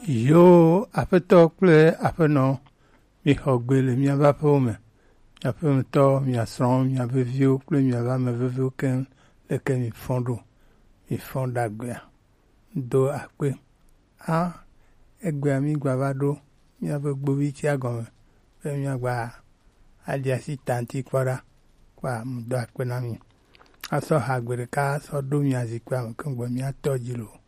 Yo, aƒetɔ kple aƒenɔ, mixɔ gbe le miaƒe aƒewo me. Miaƒe ŋutɔ, mia srɔ̃, miaƒe viwo kple miaƒe ame veviwo keŋ leke mifɔ ɖo. Mifɔ ɖe agbea. Do akpe. Egbea mi gbava ɖo miaƒe gbovitsia gɔme. Be miagba adi asi ta ŋti kpɔ ɖa. Kpoa do akpe na mi. Asɔ ha gbe ɖeka asɔ ɖo mia zikpia me keŋ gbɔ miatɔ dzi lo.